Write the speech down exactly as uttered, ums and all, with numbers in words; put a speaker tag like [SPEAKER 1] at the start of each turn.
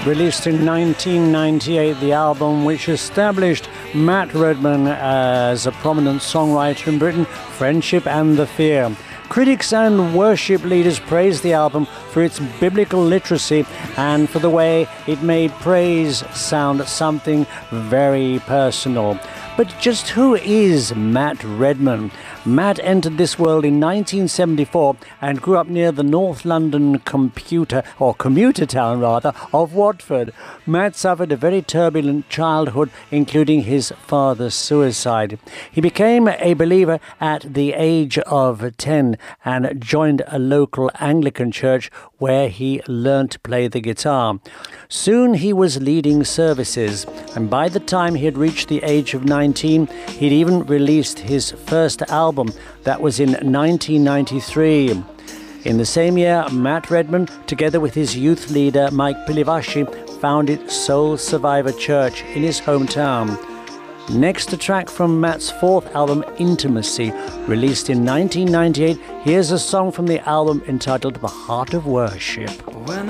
[SPEAKER 1] Released in nineteen ninety-eight, the album which established Matt Redman as a prominent songwriter in Britain, Friendship and the Fear. Critics and worship leaders praised the album for its biblical literacy and for the way it made praise sound something very personal. But just who is Matt Redman? Matt entered this world in nineteen seventy-four and grew up near the North London computer, or commuter town rather, of Watford. Matt suffered a very turbulent childhood, including his father's suicide. He became a believer at the age of ten and joined a local Anglican church where he learnt to play the guitar. Soon he was leading services, and by the time he had reached the age of nineteen, he'd even released his first album. That was in nineteen ninety-three. In the same year, Matt Redman, together with his youth leader Mike Pilavachi, founded Soul Survivor Church in his hometown. Next, a track from Matt's fourth album, Intimacy, released in nineteen ninety-eight. Here's a song from the album entitled The Heart of Worship.
[SPEAKER 2] When